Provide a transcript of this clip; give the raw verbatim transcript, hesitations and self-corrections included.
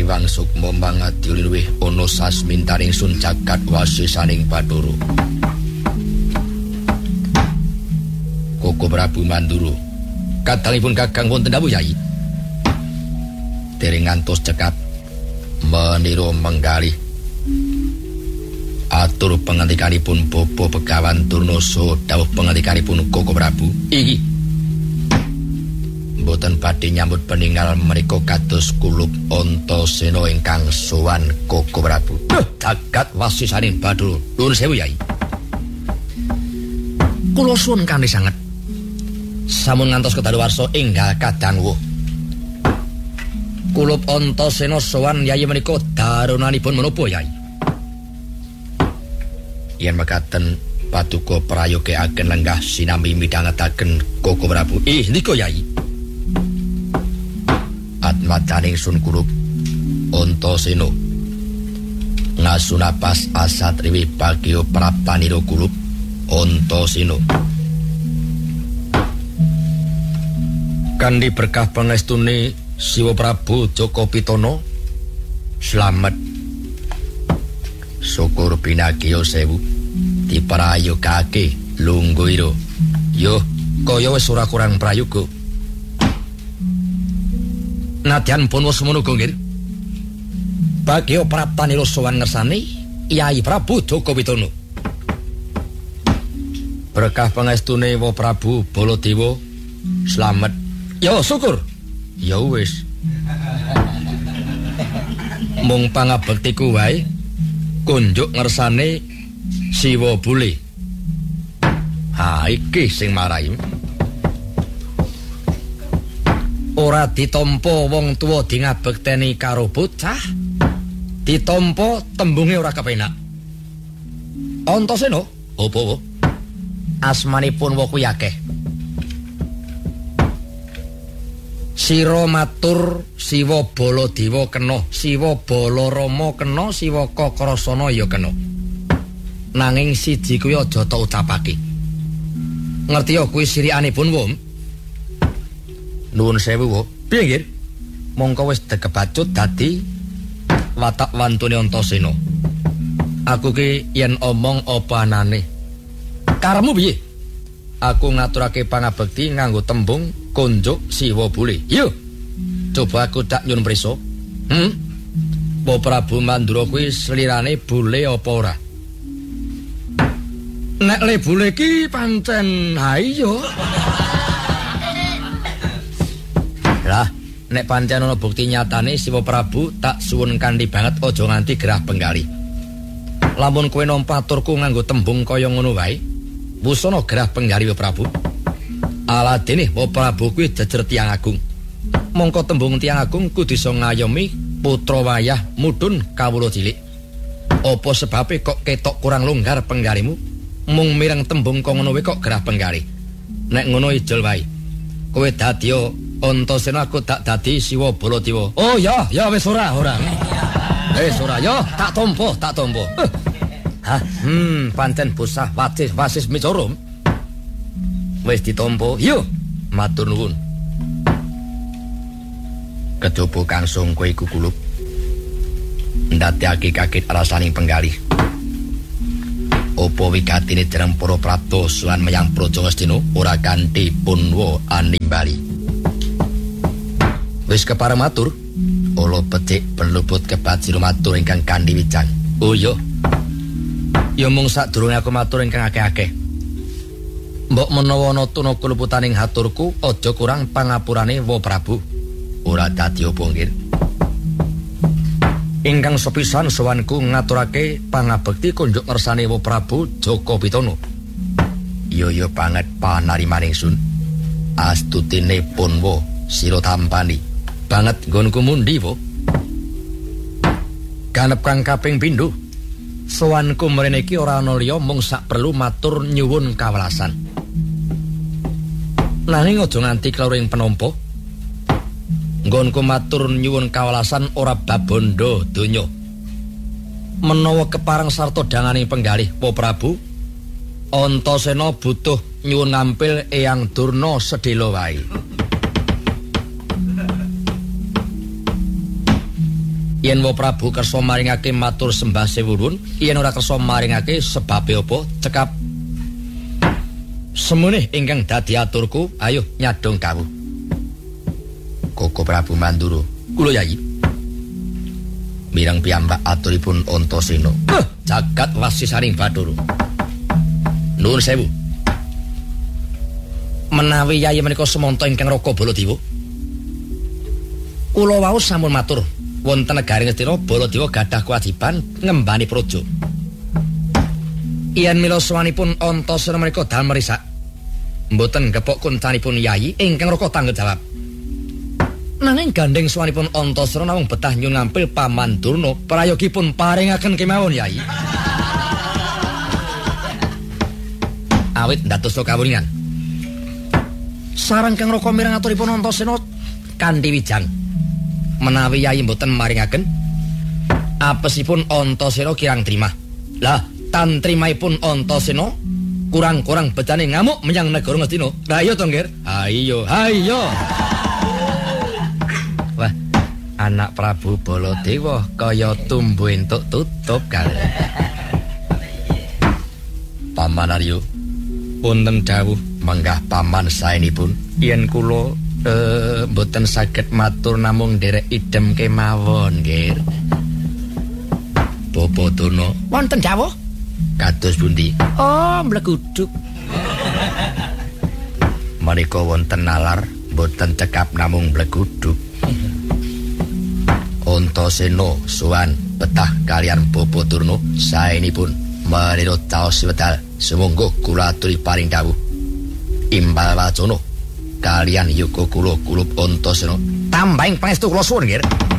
Hyang Sukma mangadi luwih ana sasmintaning sun jagat wasisaning Bathara. Koko Prabu Mandura kadangipun Kakang wonten dawuh Yai. Dereng ngantos cekap menira menggalih atur pengantikanipun Bapa Begawan Durna dawuh pengantikanipun Koko Prabu. Iki mboten badhe nyambut peninggal menika kados kulup Antasena ingkang sowan Koko Prabu. Jagat wasisaning Bathara. Nuwun sewu Yai. Kula suwun kanthi sanget sampun ngantos kedaluwarsa enggal kadangwuh. Kulup Antasena sowan Yai menika darunanipun menapa Yai? Yen mekaten paduka prayogiaken lenggah sinambi midhangetaken Koko Prabu. Ih nika Yai. Atmataning sun kulup Antasena ngasunapas asatriwi bagya praptanira kulup Antasena. Kanthi berkah pangestune Siwa Prabu Joko Pitana slamet syukur pinagya sewu diprayogake lungguh ira. Yo kaya wis ora kurang prayoga. Nadyan pun wis semono nggih. Bagya praptanira sowan ngersane Yai Prabu Joko Pitana. Berkah pangestune Wa Prabu Baladewa slamet. Yo syukur. Ya wis. Mung pangabektiku wae kunjuk ngersane Siwa Bule. Ha iki sing marai. Ora ditampa wong tuwa dingabekteni karo bocah, ditampa tembunge ora kepenak. Antasena, opo? Asmanipun wong kuwi akeh. Sira matur Siwa Baladewa kena, Siwa Balarama kena, Siwa Kakrasana ya kena. Nanging siji kuwi aja tak ucapake. Ngerti ya kuwi sirikanipun wong. Nuwun sewu, Wo. Piye nggih? Mongko wis dekebacut dadi watak wantune Antasena. Aku ki yen omong apa anane. Karemu piye? Aku ngaturake pangabekti nganggo tembung kunjuk Siwa Bule. Yo. Coba aku tak nyun prisa. Hmm? Wa Prabu Mandura kuwi slirane bule apa ora? Nek le bule ki pancen ha iya. Lah, nek pancen ana bukti nyatane Siwa Prabu tak suwun kanthi banget aja nganti gerah penggali. Lamun kowe nampa aturku nganggo tembung kaya ngono wae, wusana gerah penggali Wa Prabu. Aladene Wa Prabu kuwi jejer tiyang agung. Mongko tembung tiyang agung kudu iso ngayomi putra wayah mudhun kawula cilik. Apa sebabe kok ketok kurang longgar penggalimu? Mung mireng tembung kok ngono wae kok gerah penggali. Nek ngono ijol wae. Kowe dadi Antasena, aku tak dadi Siwa Baladewa. Oh ya, ya wis ora, ora. Wis ora ya, tak tampa, tak tampa. Uh. Hah, hmm, pancen bosah wasis wasis micorum. Wis ditampa. Yo, matur nuwun. Kejaba kangsung kowe iku kulup. Ndadekake kaget rasaning penggalih. Apa wigatine dereng para prapta lan menyang Praja Ngastina ora kanthi punwa animbali. Wis kepareng matur, olo becik peluput kebat sira matur ingkang kanthi wijang. Oh iya. Ya mung sadurunge aku matur ingkang akeh-akeh. Mbok menawa ana tuna keluputaning haturku, aja kurang pangapurane Wa Prabu. Ora dadi apa nggih. Ingkang sepisan sowanku ngaturake pangabekti kunjuk ngersane Wa Prabu Joko Pitana. Iya ya banget panarimaning sun. Astutine punwa sira tampani. Banget nggonku mundi, Wo. Ganep kang kaping pindho. Sowanku mrene iki ora ana liya mung sak perlu matur nyuwun kawelasan. Nanging aja nganti kloring penampa. Nggonku matur nyuwun kawelasan ora babondo donya. Menawa kepareng sarta danganing penggalih Wa Prabu, Antasena butuh nyuwun ngampil Eyang Durna sedhela wae. Yen wa Prabu kersa maringake matur sembah sewurun, yen ora kersa maringake sebabe apa cekap. Semune ingkang dadi aturku, ayo nyadong kawuh. Koko Prabu Mandura, kula Yayi. Mireng piyambak aturipun Antasena. Huh, jagat wasisaning Bathara. Nuwun sewu. Menawi Yayi menika semanta ingkang Raka Baladewa. Kula wau sampun matur, wonten negari Ngastina Baladewa gadah kewajiban ngembani praja. Yen mila sawanipun Antasena menika dal merisak, mboten gepok kuncanipun Yayi ingkang Raka tanggung jawab. Nanging gandeng sawanipun Antasena namung betah nyuwun ngampil Paman Durna, prayogipun paringaken kemawon Yayi. Awit ndadosa kawuningan. Sareng Kang Raka mireng aturipun Antasena kanthi wijang. Menawi Yayi mboten maringaken, apesipun Antasena kirang trima. Lah, tan trimaipun Antasena kurang-kurang becane ngamuk menyang negara Ngastina. Lah iya to, Nggir? Ha iya, ha iya. Wah, anak Prabu Baladewa kaya tumbuh entuk tutup kali. Paman Arya, wonten dawuh menggah paman saenipun yen kula eh mboten saged matur namung nderek idem kemawon, Nggir. Bapa Durna, wonten dawuh kados pundi? Oh, mleguduk. Menika wonten nalar mboten cekap namung mleguduk. Antasena sowan betah kalian Bapa Durna saenipun menika caos wedal sumangga kula aturi paring dawuh. Imbal wacana kalian yuga kula kulup Antasena tambahing pangestu kula suwun, Nggih.